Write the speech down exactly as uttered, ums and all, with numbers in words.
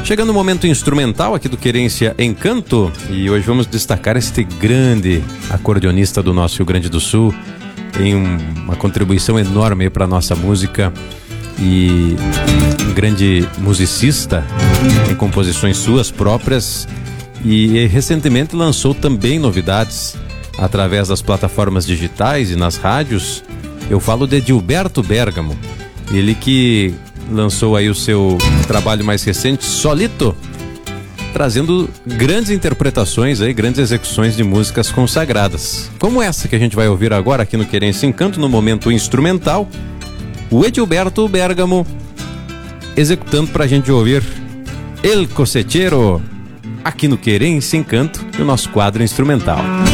Chegando o momento instrumental aqui do Querência Encanto, e hoje vamos destacar este grande acordeonista do nosso Rio Grande do Sul, tem um, uma contribuição enorme para a nossa música e um grande musicista em composições suas próprias, e recentemente lançou também novidades através das plataformas digitais e nas rádios. Eu falo de Edilberto Bergamo, ele que lançou aí o seu trabalho mais recente, Solito, trazendo grandes interpretações aí, grandes execuções de músicas consagradas, como essa que a gente vai ouvir agora aqui no Querência Encanto, no momento instrumental, o Edilberto Bergamo executando pra gente ouvir El Cosechero, aqui no Querência Encanto, e o nosso quadro instrumental.